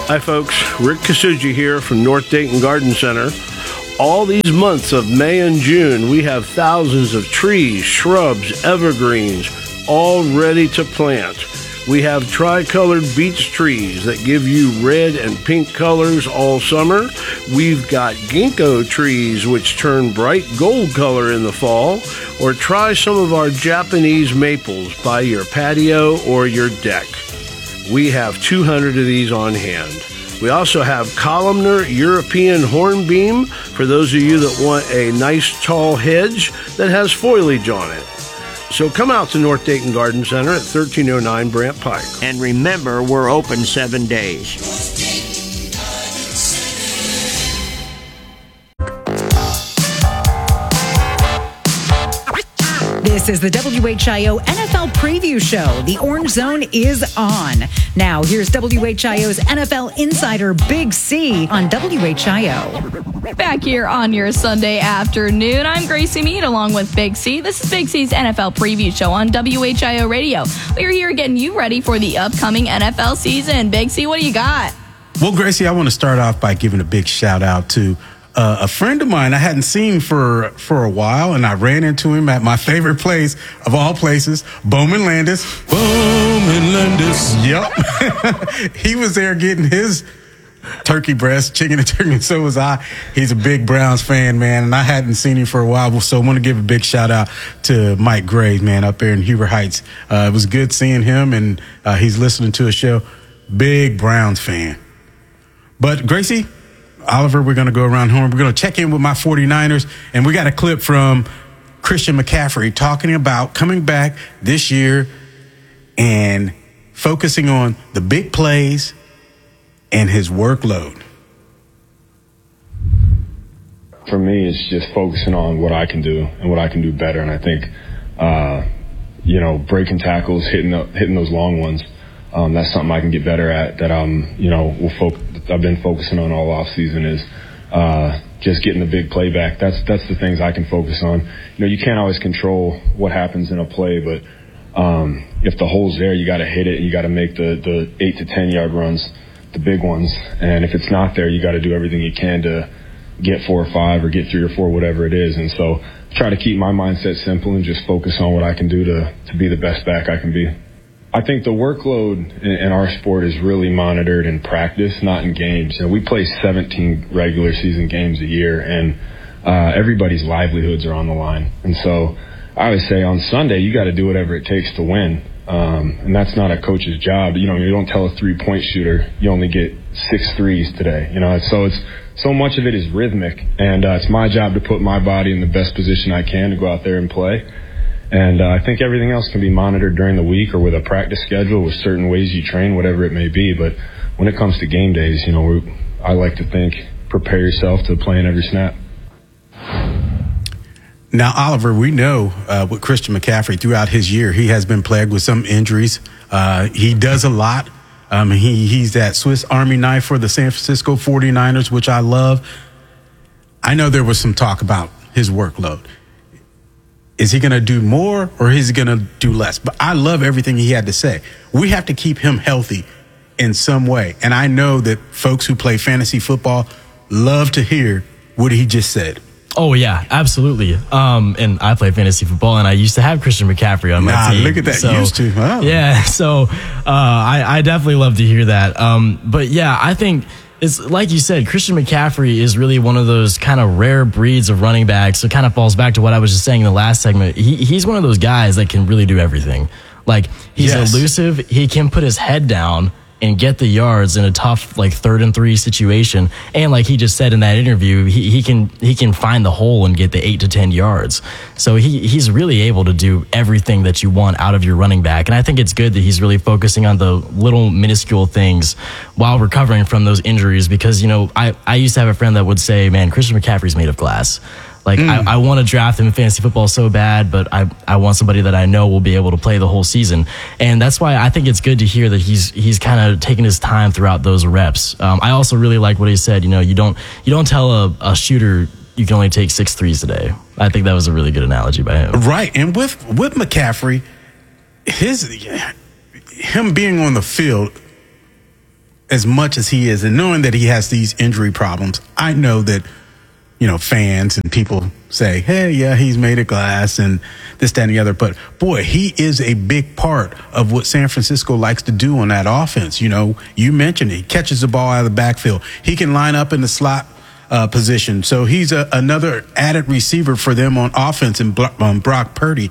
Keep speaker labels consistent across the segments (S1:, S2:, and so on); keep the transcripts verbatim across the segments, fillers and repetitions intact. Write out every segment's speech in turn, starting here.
S1: Hi folks, Rick Kasuji here from North Dayton Garden Center. All these months of May and June, we have thousands of trees, shrubs, evergreens, all ready to plant. We have tricolored beech trees that give you red and pink colors all summer. We've got ginkgo trees which turn bright gold color in the fall. Or try some of our Japanese maples by your patio or your deck. We have two hundred of these on hand. We also have columnar European hornbeam for those of you that want a nice tall hedge that has foliage on it. So come out to North Dayton Garden Center at thirteen oh nine Brant Pike.
S2: And remember, we're open seven days.
S3: This is the W H I O N F L Preview Show. The Orange Zone is on. Now, here's W H I O's N F L insider Big C on W H I O.
S4: Back here on your Sunday afternoon, I'm Gracie Mead along with Big C. This is Big C's N F L Preview Show on W H I O Radio. We're here getting you ready for the upcoming N F L season. Big C, what do you got?
S5: Well, Gracie, I want to start off by giving a big shout out to Uh, a friend of mine I hadn't seen for for a while, and I ran into him at my favorite place of all places, Bowman Landis. Bowman Landis. Yep. He was there getting his turkey breast, chicken and turkey, and so was I. He's a big Browns fan, man, and I hadn't seen him for a while, so I want to give a big shout out to Mike Graves, man, up there in Huber Heights. Uh, it was good seeing him, and uh, he's listening to a show. Big Browns fan. But, Gracie, Oliver, we're going to go around home. We're going to check in with my forty-niners, and we got a clip from Christian McCaffrey talking about coming back this year and focusing on the big plays and his workload.
S6: For me, it's just focusing on what I can do and what I can do better. And I think, uh, you know, breaking tackles, hitting the, hitting those long ones, um, that's something I can get better at. That um, you know, will focus. I've been focusing on all off season is uh, just getting the big play back. That's that's the things I can focus on. You know, you can't always control what happens in a play, but um, if the hole's there, you got to hit it, and you got to make the the eight to ten yard runs, the big ones. And if it's not there, you got to do everything you can to get four or five or get three or four, whatever it is. And so try to keep my mindset simple and just focus on what I can do to to be the best back I can be. I think the workload in, in our sport is really monitored in practice, not in games. You know, we play seventeen regular season games a year, and uh, everybody's livelihoods are on the line. And so I always say on Sunday, you got to do whatever it takes to win. Um, and that's not a coach's job. You know, you don't tell a three-point shooter, you only get six threes today. You know, so it's so much of it is rhythmic, and uh, it's my job to put my body in the best position I can to go out there and play. And uh, I think everything else can be monitored during the week or with a practice schedule with certain ways you train, whatever it may be. But when it comes to game days, you know, we, I like to think prepare yourself to play in every snap.
S5: Now, Oliver, we know uh, with Christian McCaffrey throughout his year, he has been plagued with some injuries. Uh, he does a lot. Um, he He's that Swiss Army knife for the San Francisco forty-niners, which I love. I know there was some talk about his workload. Is he going to do more or is he going to do less? But I love everything he had to say. We have to keep him healthy in some way. And I know that folks who play fantasy football love to hear what he just said.
S7: Oh, yeah, absolutely. Um, and I play fantasy football, and I used to have Christian McCaffrey on my
S5: nah,
S7: team.
S5: Look at that,
S7: so,
S5: used to. Oh.
S7: Yeah, so uh, I, I definitely love to hear that. Um, but, yeah, I think it's like you said, Christian McCaffrey is really one of those kind of rare breeds of running backs. So it kind of falls back to what I was just saying in the last segment. He, he's one of those guys that can really do everything. Like, he's yes. elusive. He can put his head down and get the yards in a tough, like, third and three situation. And like he just said in that interview, he, he can he can find the hole and get the eight to ten yards. So he he's really able to do everything that you want out of your running back. And I think it's good that he's really focusing on the little minuscule things while recovering from those injuries. Because, you know, I, I used to have a friend that would say, man, Christian McCaffrey's made of glass. Like, mm. I, I want to draft him in fantasy football so bad, but I, I want somebody that I know will be able to play the whole season. And that's why I think it's good to hear that he's he's kind of taking his time throughout those reps. Um, I also really like what he said. You know, you don't you don't tell a, a shooter you can only take six threes today. I think that was a really good analogy by him.
S5: Right. And with, with McCaffrey, his him being on the field as much as he is, and knowing that he has these injury problems, I know that, you know, fans and people say, hey, yeah, he's made of glass and this, that, and the other. But, boy, he is a big part of what San Francisco likes to do on that offense. You know, you mentioned it. He catches the ball out of the backfield. He can line up in the slot uh, position. So he's a, another added receiver for them on offense. And um, Brock Purdy,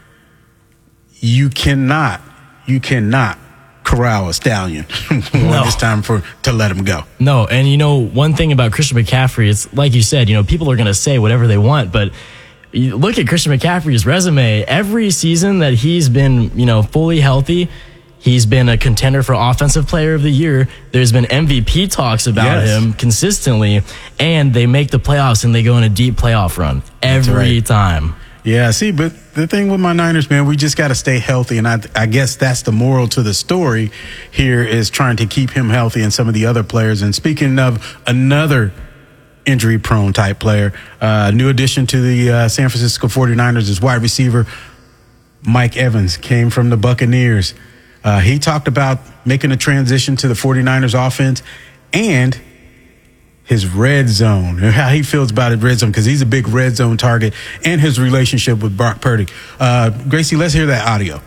S5: you cannot, you cannot corral a stallion when
S7: No.
S5: it's time for to let him go.
S7: No, and you know, one thing about Christian McCaffrey, it's like you said, you know, people are going to say whatever they want, but you look at Christian McCaffrey's resume. Every season that he's been, you know, fully healthy, he's been a contender for Offensive Player of the Year. There's been M V P talks about
S5: Yes.
S7: him consistently, and they make the playoffs and they go on a deep playoff run every
S5: right.
S7: time.
S5: Yeah, see, but the thing with my Niners, man, we just got to stay healthy. And I, I guess that's the moral to the story here, is trying to keep him healthy and some of the other players. And speaking of another injury-prone type player, uh, new addition to the uh, San Francisco forty-niners is wide receiver Mike Evans, came from the Buccaneers. Uh, he talked about making a transition to the forty-niners offense and his red zone and how he feels about his red zone, because he's a big red zone target, and his relationship with Brock Purdy. Uh, Gracie, let's hear that audio.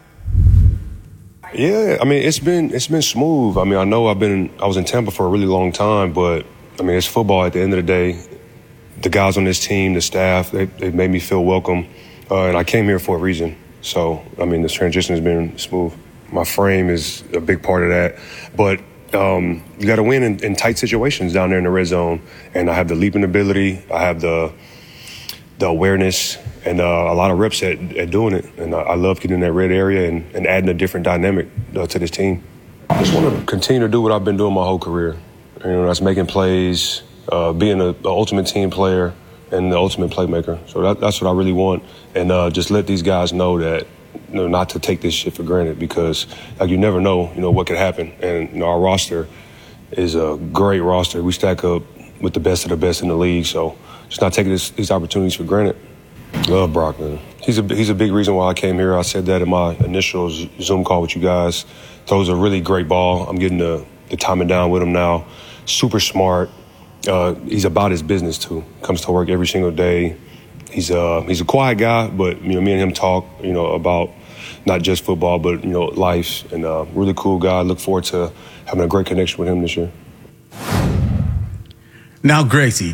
S8: Yeah, I mean, it's been it's been smooth. I mean, I know I've been I was in Tampa for a really long time, but I mean, it's football at the end of the day. The guys on this team, the staff, they they made me feel welcome, uh, and I came here for a reason. So, I mean, this transition has been smooth. My frame is a big part of that, but um, you got to win in, in tight situations down there in the red zone. And I have the leaping ability, I have the the awareness, and uh, a lot of reps at, at doing it. And I, I love getting in that red area and, and adding a different dynamic uh, to this team. I just want to continue to do what I've been doing my whole career. You know, that's making plays, uh, being the ultimate team player, and the ultimate playmaker. So that, that's what I really want. And uh, just let these guys know that, you know, not to take this shit for granted, because like you never know, you know, what could happen. And you know, our roster is a great roster. We stack up with the best of the best in the league. So just not taking this, these opportunities for granted. Love Brock, man. He's a he's a big reason why I came here. I said that in my initial Zoom call with you guys. Throws a really great ball. I'm getting the the timing down with him now. Super smart. Uh, he's about his business too. Comes to work every single day. He's uh he's a quiet guy, but you know, me and him talk, you know, about not just football, but you know, life. And uh, really cool guy. Look forward to having a great connection with him this year.
S5: Now, Gracie,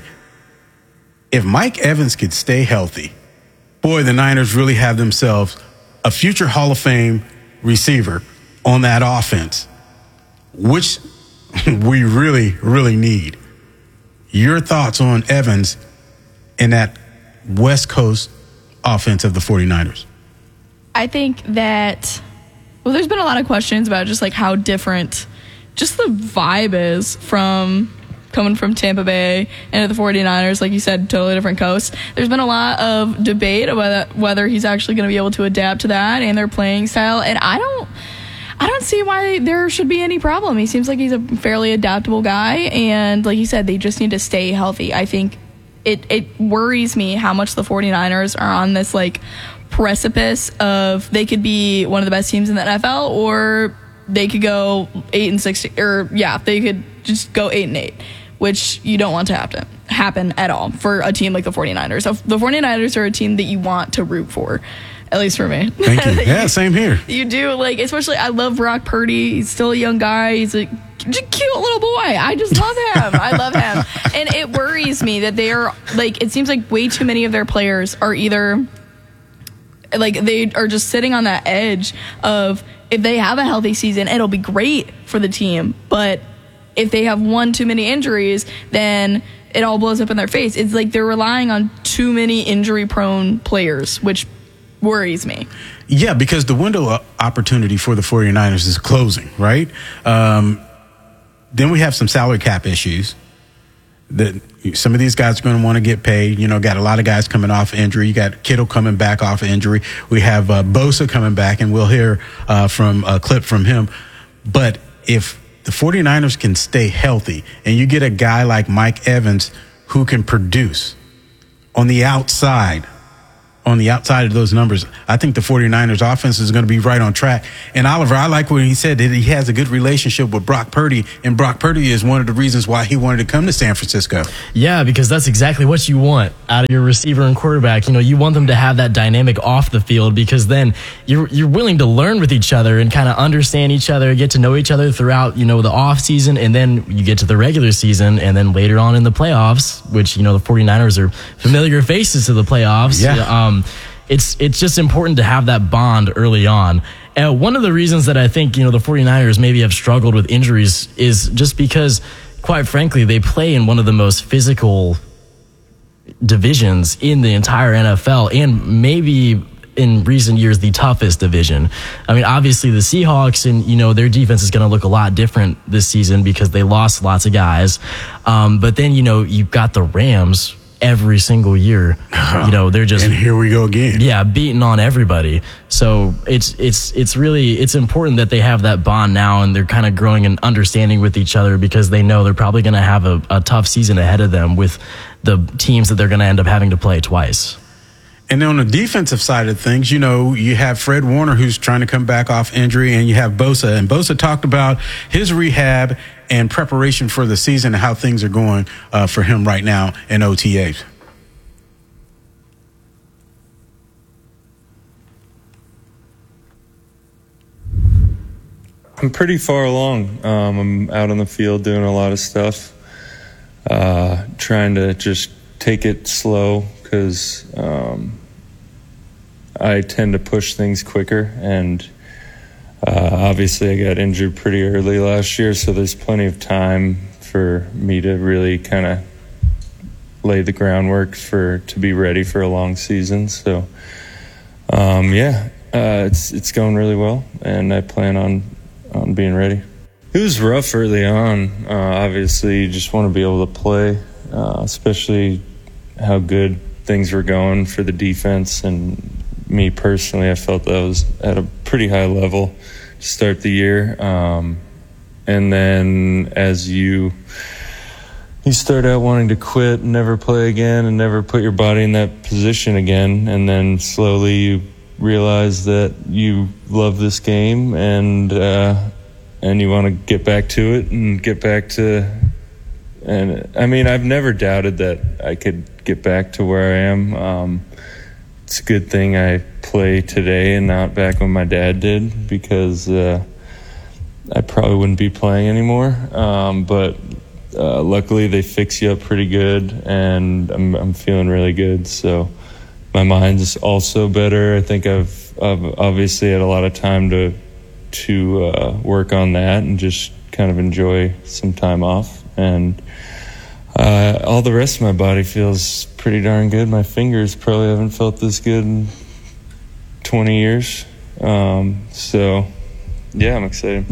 S5: if Mike Evans could stay healthy, boy, the Niners really have themselves a future Hall of Fame receiver on that offense, which we really, really need. Your thoughts on Evans in that West Coast offense of the forty-niners?
S4: I think that, well, there's been a lot of questions about just like how different just the vibe is from coming from Tampa Bay into the forty-niners. Like you said, totally different coast. There's been a lot of debate about whether he's actually going to be able to adapt to that and their playing style. And I don't, I don't see why there should be any problem. He seems like he's a fairly adaptable guy. And like you said, they just need to stay healthy. I think it, it worries me how much the forty-niners are on this like precipice of they could be one of the best teams in the N F L, or they could go eight and six, or yeah, they could just go eight and eight, which you don't want to happen happen at all for a team like the forty-niners. So the forty-niners are a team that you want to root for, at least for me.
S5: Thank you. Yeah, same here.
S4: You do, like, especially I love Brock Purdy. He's still a young guy. He's a just cute little boy. I just love him. I love him. And it worries me that they are, like, it seems like way too many of their players are either, like, they are just sitting on that edge of, if they have a healthy season, it'll be great for the team. But if they have one too many injuries, then it all blows up in their face. It's like they're relying on too many injury-prone players, which worries me.
S5: Yeah, because the window of opportunity for the forty-niners is closing, right? Um, then we have some salary cap issues. That some of these guys are going to want to get paid. You know, got a lot of guys coming off injury. You got Kittle coming back off injury. We have uh, Bosa coming back, and we'll hear uh, from a clip from him. But if the forty-niners can stay healthy and you get a guy like Mike Evans who can produce on the outside, on the outside of those numbers, I think the 49ers offense is going to be right on track. And Oliver, I like what he said, that he has a good relationship with Brock Purdy, and Brock Purdy is one of the reasons why he wanted to come to San Francisco.
S7: Yeah, because that's exactly what you want out of your receiver and quarterback. You know, you want them to have that dynamic off the field, because then you're you're willing to learn with each other and kind of understand each other, get to know each other throughout, you know, the off season, and then you get to the regular season, and then later on in the playoffs, which, you know, the 49ers are familiar faces to the playoffs.
S5: Yeah.
S7: Um, it's it's just important to have that bond early on. And one of the reasons that I think, you know, the 49ers maybe have struggled with injuries is just because, quite frankly, they play in one of the most physical divisions in the entire N F L, and maybe in recent years the toughest division. I mean, obviously the Seahawks, and you know, their defense is going to look a lot different this season because they lost lots of guys. Um, but then, you know, you've got the Rams every single year. You know, they're just,
S5: and here we go again.
S7: Yeah, beating on everybody. So it's it's it's really it's important that they have that bond now, and they're kind of growing and understanding with each other, because they know they're probably going to have a, a tough season ahead of them with the teams that they're going to end up having to play twice.
S5: And on the defensive side of things, you know, you have Fred Warner, who's trying to come back off injury, and you have Bosa. And Bosa talked about his rehab and preparation for the season and how things are going uh, for him right now in O T As.
S9: I'm pretty far along. Um, I'm out on the field doing a lot of stuff, uh, trying to just take it slow, because um, I tend to push things quicker, and uh, obviously I got injured pretty early last year, so there's plenty of time for me to really kind of lay the groundwork for to be ready for a long season. So um, yeah, uh, it's it's going really well, and I plan on on being ready. It was rough early on. Uh, obviously, you just want to be able to play, uh, especially how good things were going for the defense. And me personally, I felt that I was at a pretty high level to start the year. Um, and then as you you start out wanting to quit and never play again and never put your body in that position again, and then slowly you realize that you love this game, and uh, and you want to get back to it and get back to. And I mean, I've never doubted that I could get back to where I am. Um, it's a good thing I play today and not back when my dad did, because uh, I probably wouldn't be playing anymore. Um, but uh, luckily, they fix you up pretty good, and I'm, I'm feeling really good. So my mind's also better. I think I've, I've obviously had a lot of time to to uh, work on that and just kind of enjoy some time off. And uh, all the rest of my body feels pretty darn good. My fingers probably haven't felt this good in twenty years. Um, so, yeah, I'm excited.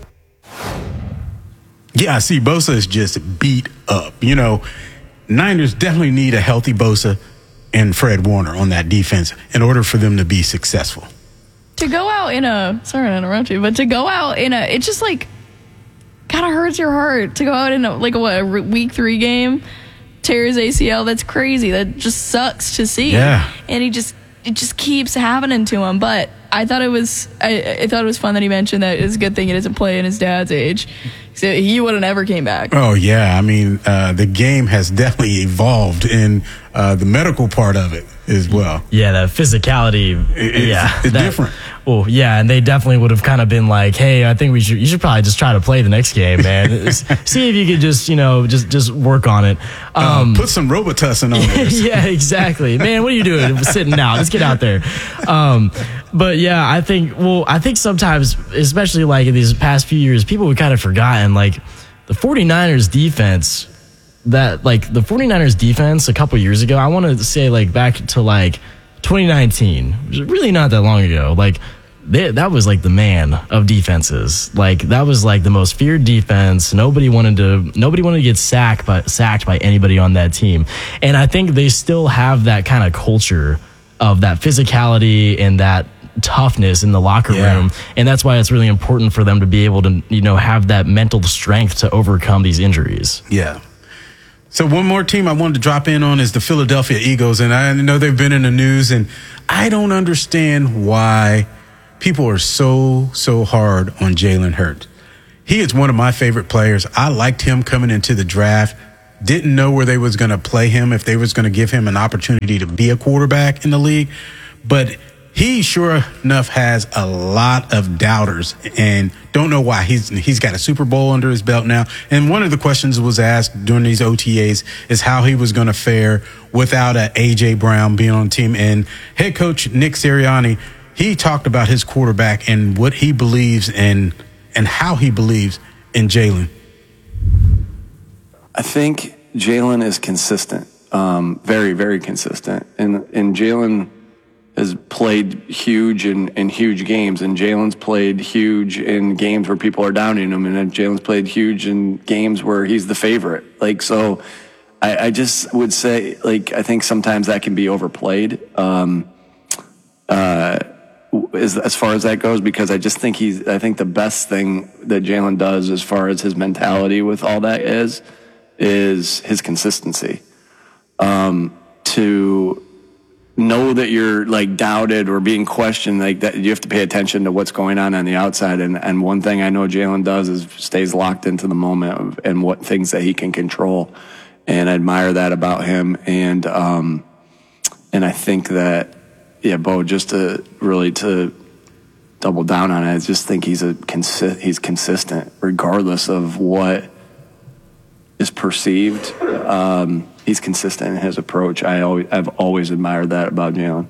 S5: Yeah, I see Bosa is just beat up. You know, Niners definitely need a healthy Bosa and Fred Warner on that defense in order for them to be successful.
S4: To go out in a, sorry to interrupt you, but to go out in a, it just like kind of hurts your heart to go out in a, like a, what, a week three game, tear his A C L. That's crazy. That just sucks to see.
S5: Yeah.
S4: And he just, it just keeps happening to him. But I thought it was, I, I thought it was fun that he mentioned that it's a good thing he doesn't play in his dad's age. So he would have never came back.
S5: Oh, yeah. I mean, uh, the game has definitely evolved in uh, the medical part of it as well.
S7: Yeah, that physicality.
S5: It's,
S7: yeah,
S5: it's
S7: that,
S5: different.
S7: Oh, yeah, and they definitely would have kind of been like, "Hey, I think we should. You should probably just try to play the next game, man. See if you could just, you know, just just work on it. Um,
S5: uh, put some Robitussin on this."
S7: Yeah, exactly, man. What are you doing? Sitting out? Let's get out there. Um, but yeah, I think. Well, I think sometimes, especially like in these past few years, people have kind of forgotten like the 49ers defense. That like the 49ers defense a couple years ago, I want to say like back to like twenty nineteen, which is really not that long ago. Like they, that was like the man of defenses. Like that was like the most feared defense. Nobody wanted to nobody wanted to get sacked by sacked by anybody on that team. And I think they still have that kind of culture of that physicality and that toughness in the locker
S5: yeah.
S7: room. And that's why it's really important for them to be able to, you know, have that mental strength to overcome these injuries.
S5: Yeah. So one more team I wanted to drop in on is the Philadelphia Eagles, and I know they've been in the news, and I don't understand why people are so, so hard on Jalen Hurts. He is one of my favorite players. I liked him coming into the draft. Didn't know where they was going to play him, if they was going to give him an opportunity to be a quarterback in the league. But he sure enough has a lot of doubters, and don't know why. He's he's got a Super Bowl under his belt now. And one of the questions was asked during these O T As is how he was going to fare without a A J Brown being on the team. And head coach Nick Sirianni, he talked about his quarterback and what he believes in and how he believes in Jalen.
S10: I think Jalen is consistent, um, very, very consistent. And, and Jalen has played huge in, in huge games, and Jalen's played huge in games where people are downing him, and then Jalen's played huge in games where he's the favorite. Like, so I, I just would say, like, I think sometimes that can be overplayed um, uh, as, as far as that goes, because I just think he's, I think the best thing that Jalen does as far as his mentality with all that is, is his consistency. Um, to know that you're like doubted or being questioned, like that, you have to pay attention to what's going on on the outside. And, and one thing I know Jalen does is stays locked into the moment of, and what things that he can control. And I admire that about him. And, um, and I think that, yeah, Bo, just to really to double down on it, I just think he's a, consi- he's consistent regardless of what is perceived. Um, he's consistent in his approach. I always, I've always admired that about Jalen.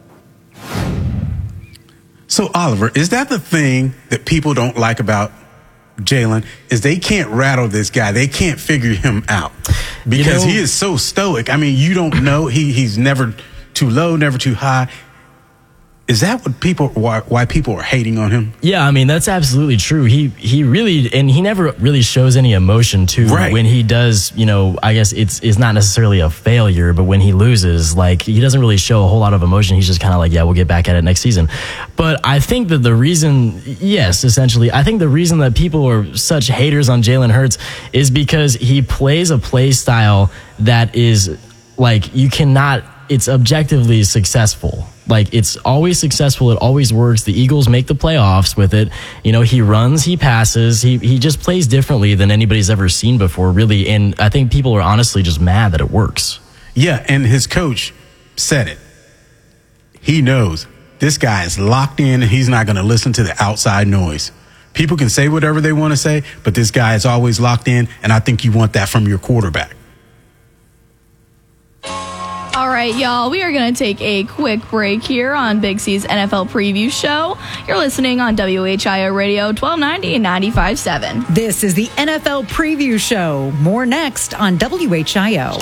S5: So, Oliver, is that the thing that people don't like about Jalen? Is they can't rattle this guy. They can't figure him out because you know, he is so stoic. I mean, you don't know. He he's never too low, never too high. Is that what people why, why people are hating on him?
S7: Yeah, I mean, that's absolutely true. He he really, and he never really shows any emotion too.
S5: Right.
S7: When he does, you know, I guess it's it's not necessarily a failure, but when he loses, like, he doesn't really show a whole lot of emotion. He's just kind of like, yeah, we'll get back at it next season. But I think that the reason, yes, essentially, I think the reason that people are such haters on Jalen Hurts is because he plays a play style that is like, you cannot, it's objectively successful. Like, it's always successful. It always works. The Eagles make the playoffs with it. You know, he runs, he passes. He he just plays differently than anybody's ever seen before, really. And I think people are honestly just mad that it works.
S5: Yeah, and his coach said it. He knows this guy is locked in and he's not going to listen to the outside noise. People can say whatever they want to say, but this guy is always locked in, and I think you want that from your quarterback.
S4: All right, y'all, we are going to take a quick break here on Big C's N F L Preview Show. You're listening on W H I O Radio twelve ninety and ninety-five point seven.
S3: This is the N F L Preview Show. More next on W H I O.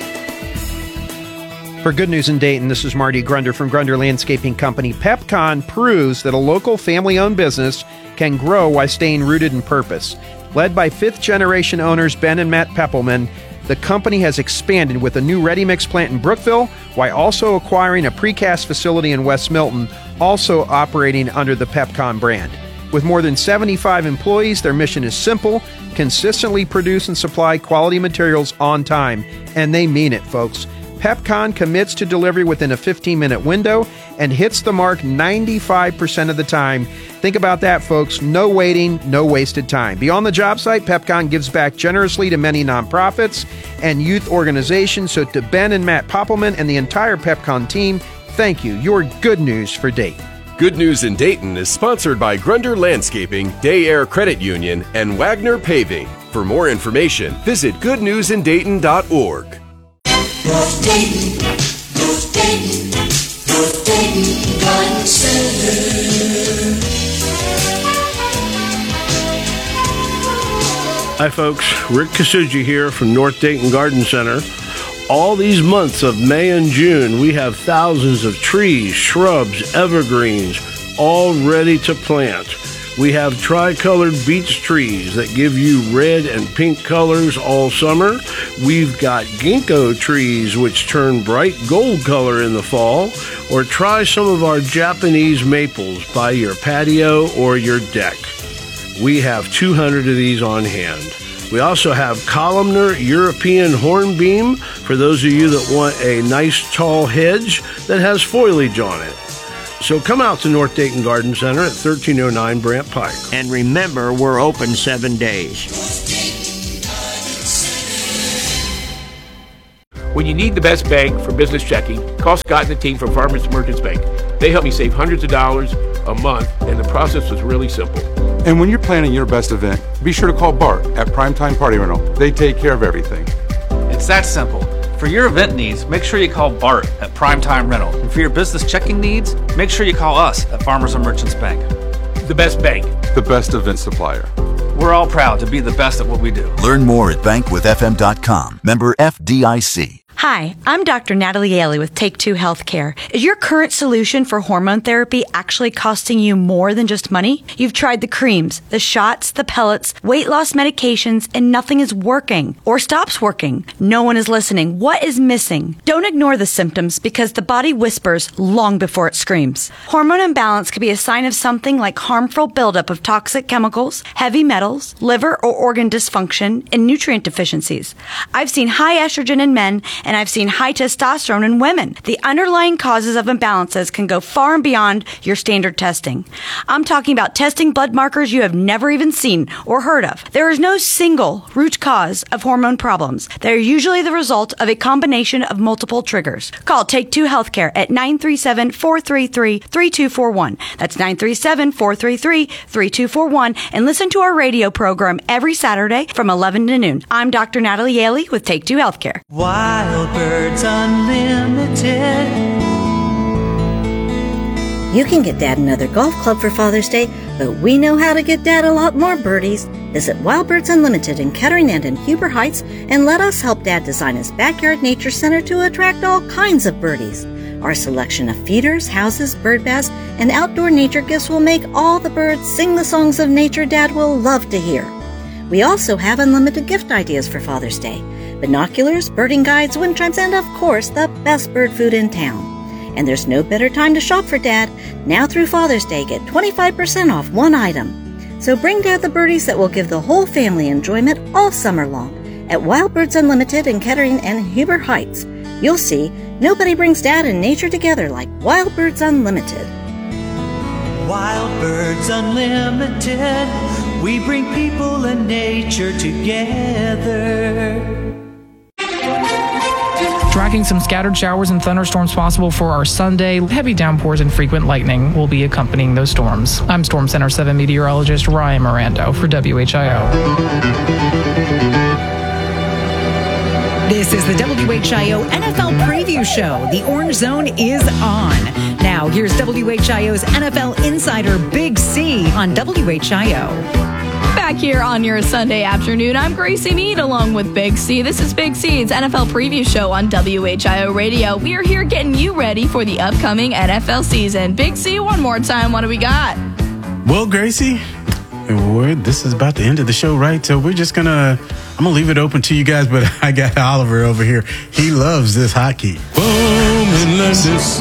S11: For Good News in Dayton, this is Marty Grunder from Grunder Landscaping Company. PepCon proves that a local family-owned business can grow while staying rooted in purpose. Led by fifth-generation owners Ben and Matt Peppelman, the company has expanded with a new ready-mix plant in Brookville while also acquiring a precast facility in West Milton, also operating under the PepCon brand. With more than seventy-five employees, their mission is simple: consistently produce and supply quality materials on time. And they mean it, folks. PepCon commits to delivery within a fifteen-minute window and hits the mark ninety-five percent of the time. Think about that, folks. No waiting, no wasted time. Beyond the job site, PepCon gives back generously to many nonprofits and youth organizations. So to Ben and Matt Poppelman and the entire PepCon team, thank you. Your good news for Dayton.
S12: Good News in Dayton is sponsored by Grunder Landscaping, Day Air Credit Union, and Wagner Paving. For more information, visit good news in dayton dot org.
S13: North Dayton, North Dayton, North Dayton Garden Center.
S1: Hi folks, Rick Kasuji here from North Dayton Garden Center. All these months of May and June, we have thousands of trees, shrubs, evergreens, all ready to plant. We have tri-colored beech trees that give you red and pink colors all summer. We've got ginkgo trees which turn bright gold color in the fall. Or try some of our Japanese maples by your patio or your deck. We have two hundred of these on hand. We also have columnar European hornbeam for those of you that want a nice tall hedge that has foliage on it. So come out to North Dayton Garden Center at thirteen oh nine Brant Pike.
S2: And remember, we're open seven days.
S14: When you need the best bank for business checking, call Scott and the team from Farmers Merchants Bank. They help me save hundreds of dollars a month, and the process was really simple.
S15: And when you're planning your best event, be sure to call Bart at Primetime Party Rental. They take care of everything.
S16: It's that simple. For your event needs, make sure you call Bart at Primetime Rental. And for your business checking needs, make sure you call us at Farmers and Merchants Bank.
S14: The best bank.
S15: The best event supplier.
S16: We're all proud to be the best at what we do.
S17: Learn more at bank with f m dot com. Member F D I C.
S18: Hi, I'm Doctor Natalie Ailey with Take Two Healthcare. Is your current solution for hormone therapy actually costing you more than just money? You've tried the creams, the shots, the pellets, weight loss medications, and nothing is working or stops working. No one is listening. What is missing? Don't ignore the symptoms because the body whispers long before it screams. Hormone imbalance could be a sign of something like harmful buildup of toxic chemicals, heavy metals, liver or organ dysfunction, and nutrient deficiencies. I've seen high estrogen in men, and I've seen high testosterone in women. The underlying causes of imbalances can go far and beyond your standard testing. I'm talking about testing blood markers you have never even seen or heard of. There is no single root cause of hormone problems. They are usually the result of a combination of multiple triggers. Call Take Two Healthcare at nine three seven, four three three, three two four one. That's nine three seven, four three three, three two four one. And listen to our radio program every Saturday from eleven to noon. I'm Doctor Natalie Ailey with Take Two Healthcare.
S13: Wild Birds Unlimited.
S19: You can get Dad another golf club for Father's Day, but we know how to get Dad a lot more birdies. Visit Wild Birds Unlimited in Kettering and in Huber Heights and let us help Dad design his backyard nature center to attract all kinds of birdies. Our selection of feeders, houses, bird baths, and outdoor nature gifts will make all the birds sing the songs of nature Dad will love to hear. We also have unlimited gift ideas for Father's Day. Binoculars, birding guides, wind chimes, and of course, the best bird food in town. And there's no better time to shop for Dad. Now through Father's Day, get twenty-five percent off one item. So bring Dad the birdies that will give the whole family enjoyment all summer long at Wild Birds Unlimited in Kettering and Huber Heights. You'll see, nobody brings Dad and nature together like Wild Birds Unlimited.
S13: Wild Birds Unlimited. We bring people and nature together.
S20: Tracking some scattered showers and thunderstorms possible for our Sunday. Heavy downpours and frequent lightning will be accompanying those storms. I'm Storm Center seven meteorologist Ryan Mirando for W H I O.
S3: This is the W H I O N F L Preview Show. The Orange Zone is on. Now, here's W H I O's N F L insider Big C on W H I O.
S4: Back here on your Sunday afternoon, I'm Gracie Mead along with Big C. This is Big C's N F L Preview Show on W H I O Radio. We are here getting you ready for the upcoming N F L season. Big C, one more time, what do we got?
S5: Well, Gracie, we're, this is about the end of the show, right? So we're just gonna, I'm gonna leave it open to you guys, but I got Oliver over here. He loves this hotkey. Boom and Londis.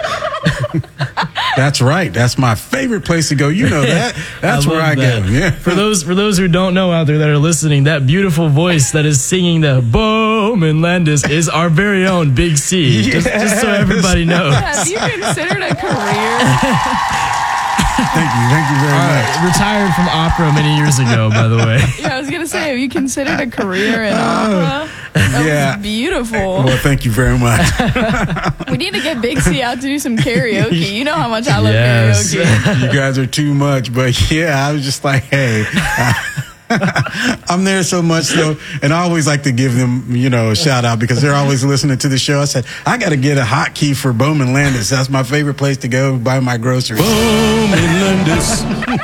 S5: That's right. That's my favorite place to go. You know that. That's I where I that. go. Yeah.
S7: For those for those who don't know out there that are listening, that beautiful voice that is singing the Bowman Landis is our very own Big C. Yes. Just, just so everybody knows.
S4: Have you considered a career?
S5: Thank you. Thank you very
S7: uh,
S5: much.
S7: Retired from opera many years ago, by the way.
S4: Yeah, I was going to say, have you considered a career in opera? That
S5: yeah.
S4: was beautiful.
S5: Well, thank you very much.
S4: We need to get Big C out to do some karaoke. You know how much I love
S5: yes.
S4: karaoke.
S5: You guys are too much, but yeah, I was just like, hey. I'm there so much so, and I always like to give them, you know, a shout out because they're always listening to the show. I said, I got to get a hotkey for Bowman Landis. That's my favorite place to go buy my groceries. Bowman Landis.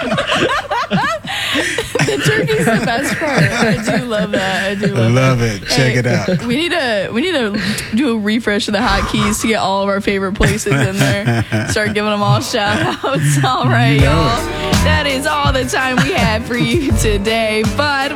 S4: The turkey's the best part. I do love that. I do love,
S5: I love
S4: that.
S5: it. Check hey, it out.
S4: We need to we need to do a refresh of the hotkeys to get all of our favorite places in there. Start giving them all shout outs. All right, y'all. That is all the time we have for you today. But we'll be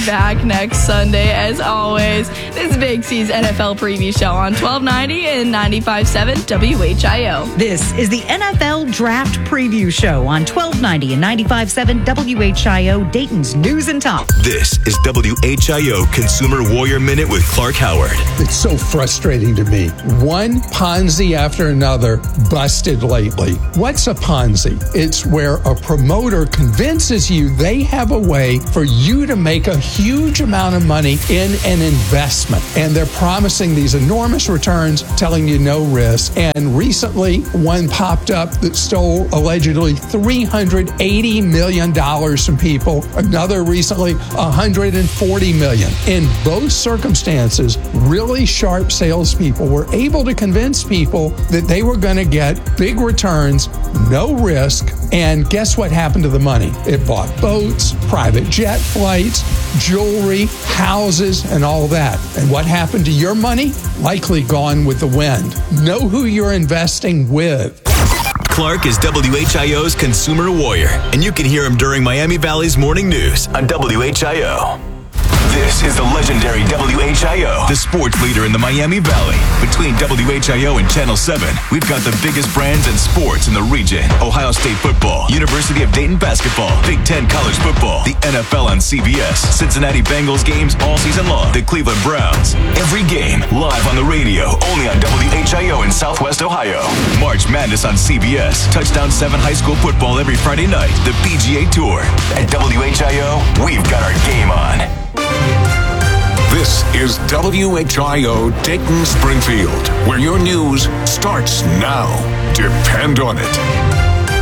S4: back next Sunday as always. This is Big C's N F L Preview Show on twelve ninety and ninety-five point seven W H I O.
S3: This is the N F L Draft Preview Show on twelve ninety and ninety-five point seven W H I O, Dayton's News and Talk.
S21: This is W H I O Consumer Warrior Minute with Clark Howard.
S22: It's so frustrating to me. One Ponzi after another busted lately. What's a Ponzi? It's where a promoter convinces you they have a way for you to make a huge amount of money in an investment. And they're promising these enormous returns, telling you no risk. And recently, one popped up that stole allegedly three hundred eighty million dollars from people. Another recently, one hundred forty million dollars. In both circumstances, really sharp salespeople were able to convince people that they were going to get big returns, no risk, and guess what happened to the money? It bought boats, private jet flights, jewelry, houses, and all that. And what happened to your money? Likely gone with the wind. Know who you're investing with.
S21: Clark is W H I O's Consumer Warrior, and you can hear him during Miami Valley's Morning News on W H I O. This is the legendary W H I O, the sports leader in the Miami Valley. Between W H I O and Channel seven, we've got the biggest brands and sports in the region. Ohio State football, University of Dayton basketball, Big Ten college football, the N F L on C B S, Cincinnati Bengals games all season long, the Cleveland Browns. Every game live on the radio, only on W H I O in Southwest Ohio. March Madness on C B S, Touchdown seven high school football every Friday night, the P G A Tour. At W H I O, we've got our game on.
S23: This is W H I O Dayton Springfield, where your news starts now. Depend on it.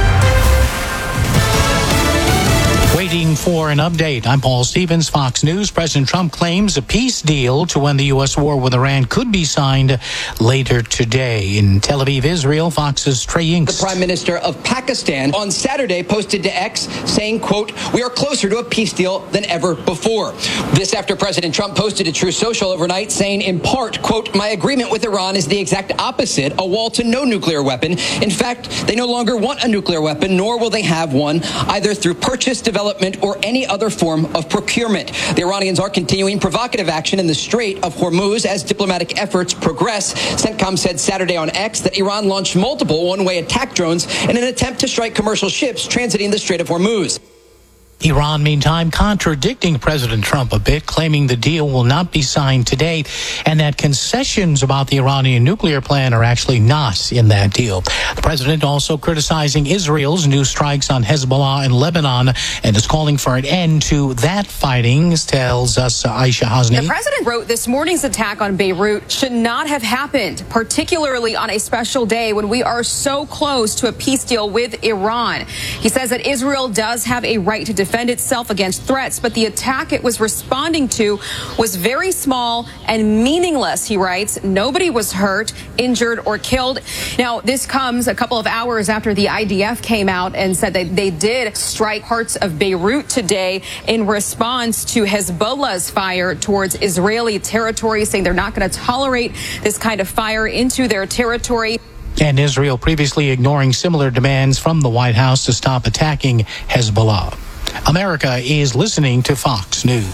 S24: Waiting for an update. I'm Paul Stevens, Fox News. President Trump claims a peace deal to end the U S war with Iran could be signed later today. In Tel Aviv, Israel, Fox's Trey Inks.
S25: The Prime Minister of Pakistan on Saturday posted to X saying, quote, "We are closer to a peace deal than ever before." This after President Trump posted to True Social overnight saying, in part, quote, "My agreement with Iran is the exact opposite, a wall to no nuclear weapon. In fact, they no longer want a nuclear weapon, nor will they have one, either through purchase, development, or any other form of procurement." The Iranians are continuing provocative action in the Strait of Hormuz as diplomatic efforts progress. CENTCOM said Saturday on X that Iran launched multiple one-way attack drones in an attempt to strike commercial ships transiting the Strait of Hormuz.
S24: Iran, meantime, contradicting President Trump a bit, claiming the deal will not be signed today and that concessions about the Iranian nuclear plan are actually not in that deal. The president also criticizing Israel's new strikes on Hezbollah and Lebanon and is calling for an end to that fighting, tells us Aisha Hasni.
S26: The president wrote this morning's attack on Beirut should not have happened, particularly on a special day when we are so close to a peace deal with Iran. He says that Israel does have a right to defend itself against threats, but the attack it was responding to was very small and meaningless, he writes. Nobody was hurt, injured, or killed. Now, this comes a couple of hours after the I D F came out and said that they did strike parts of Beirut today in response to Hezbollah's fire towards Israeli territory, saying they're not going to tolerate this kind of fire into their territory.
S24: And Israel previously ignoring similar demands from the White House to stop attacking Hezbollah. America is listening to Fox News.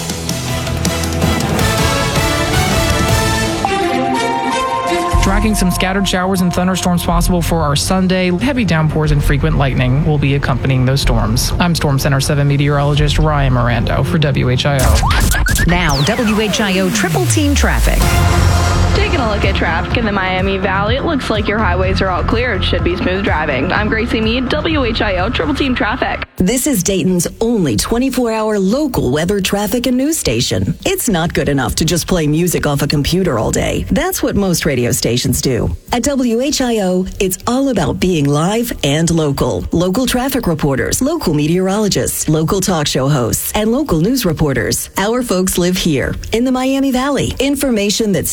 S20: Tracking some scattered showers and thunderstorms possible for our Sunday. Heavy downpours and frequent lightning will be accompanying those storms. I'm Storm Center seven meteorologist Ryan Mirando for W H I O.
S3: Now, W H I O Triple Team Traffic.
S4: Taking a look at traffic in the Miami Valley, it looks like your highways are all clear. It should be smooth driving. I'm Gracie Mead, W H I O Triple Team Traffic.
S27: This is Dayton's only twenty-four hour local weather, traffic, and news station. It's not good enough to just play music off a computer all day. That's what most radio stations do. At W H I O, it's all about being live and local. Local traffic reporters, local meteorologists, local talk show hosts, and local news reporters. Our folks live here in the Miami Valley. Information that saves lives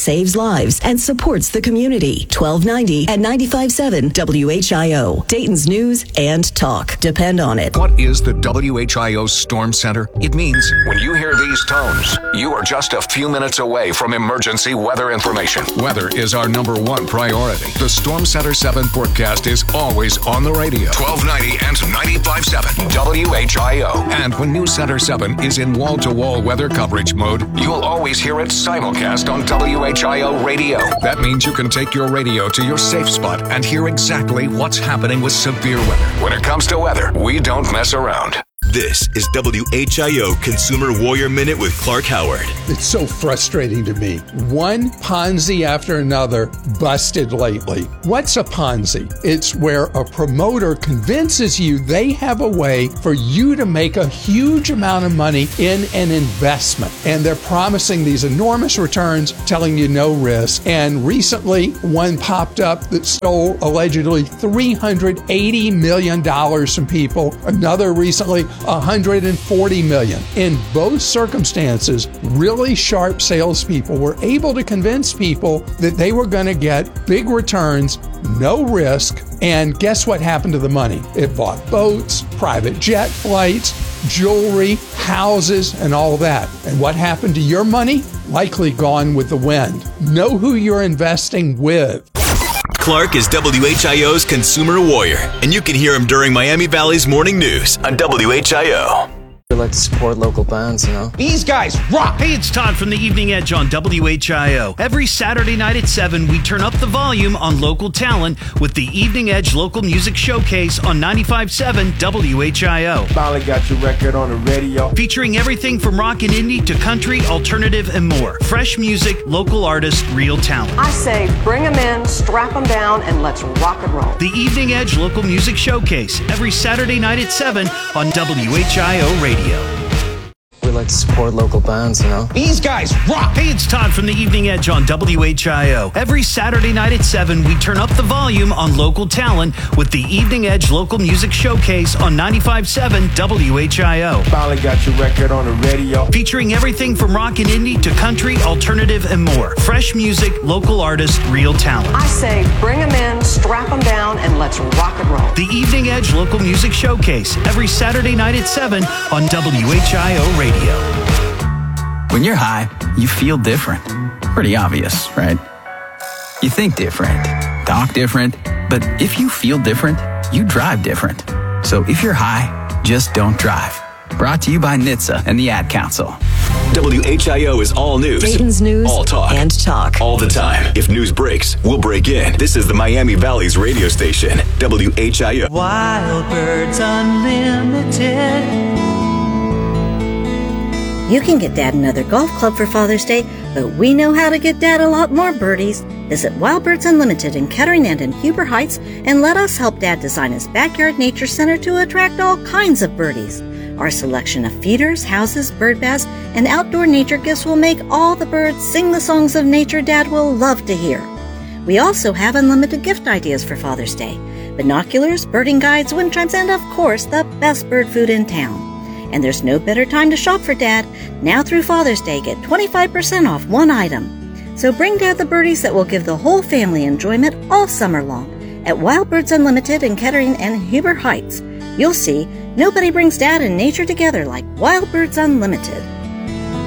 S27: lives and supports the community. twelve ninety and ninety-five point seven W H I O, Dayton's news and talk. Depend on it.
S23: What is the W H I O Storm Center? It means when you hear these tones, you are just a few minutes away from emergency weather information. Weather is our number one priority. The Storm Center seven forecast is always on the radio. twelve ninety and ninety-five point seven W H I O. And when News Center seven is in wall-to-wall weather coverage mode, you'll always hear it simulcast on W H I O radio. That means you can take your radio to your safe spot and hear exactly what's happening with severe weather. When it comes to weather, we don't mess around.
S21: This is W H I O Consumer Warrior Minute with Clark Howard.
S22: It's so frustrating to me. One Ponzi after another busted lately. What's a Ponzi? It's where a promoter convinces you they have a way for you to make a huge amount of money in an investment. And they're promising these enormous returns, telling you no risk. And recently, one popped up that stole allegedly three hundred eighty million dollars from people. Another recently, one hundred forty million dollars. In both circumstances, really sharp salespeople were able to convince people that they were going to get big returns, no risk, and guess what happened to the money? It bought boats, private jet flights, jewelry, houses, and all that. And what happened to your money? Likely gone with the wind. Know who you're investing with.
S21: Clark is W H I O's Consumer Warrior, and you can hear him during Miami Valley's Morning News on W H I O.
S1: We like to support local bands, you know.
S6: These guys rock! Hey, it's Todd from the Evening Edge on W H I O. Every Saturday night at seven, we turn up the volume on local talent with the Evening Edge Local Music Showcase on ninety-five point seven W H I O.
S8: Finally got your record on the radio.
S6: Featuring everything from rock and indie to country, alternative, and more. Fresh music, local artists, real talent.
S9: I say bring them in, strap them down, and let's rock and roll.
S6: The Evening Edge Local Music Showcase, every Saturday night at seven on W H I O Radio.
S1: We like to support local bands, you know.
S6: These guys rock! Hey, it's Todd from the Evening Edge on W H I O. Every Saturday night at seven, we turn up the volume on local talent with the Evening Edge Local Music Showcase on ninety-five point seven W H I O.
S8: Finally got your record on the radio.
S6: Featuring everything from rock and indie to country, alternative, and more. Fresh music, local artists, real talent.
S9: I say bring them in, strap them down, and let's rock and roll.
S6: The Evening Edge Local Music Showcase, every Saturday night at seven on W H I O Radio.
S10: When you're high, you feel different. Pretty obvious, right? You think different, talk different, but if you feel different, you drive different. So if you're high, just don't drive. Brought to you by N H T S A and the Ad Council.
S21: W H I O is all news.
S27: Dayton's news
S21: all talk.
S27: and talk.
S21: All the time. If news breaks, we'll break in. This is the Miami Valley's radio station, W H I O.
S13: Wild Birds Unlimited.
S19: You can get Dad another golf club for Father's Day, but we know how to get Dad a lot more birdies. Visit Wild Birds Unlimited in Kettering and in Huber Heights and let us help Dad design his backyard nature center to attract all kinds of birdies. Our selection of feeders, houses, bird baths, and outdoor nature gifts will make all the birds sing the songs of nature Dad will love to hear. We also have unlimited gift ideas for Father's Day. Binoculars, birding guides, wind chimes, and of course, the best bird food in town. And there's no better time to shop for Dad. Now through Father's Day, get twenty-five percent off one item. So bring Dad the birdies that will give the whole family enjoyment all summer long at Wild Birds Unlimited in Kettering and Huber Heights. You'll see, nobody brings Dad and nature together like Wild Birds Unlimited.